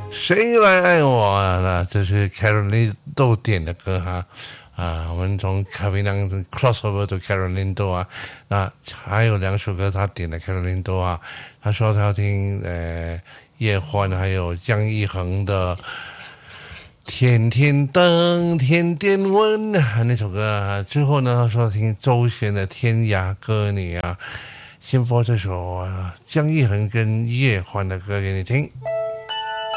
谁来爱我啊？那这是 Caroline 豆点的歌哈。我们从 Kevin crossover 到 Caroline 豆啊，那还有2首歌他点的 Caroline 豆啊，他说他要听叶欢还有姜育恒的天天等天天问那首歌啊，最后呢他说听周璇的天涯歌女啊，先播这首姜育恒跟叶欢的歌给你听。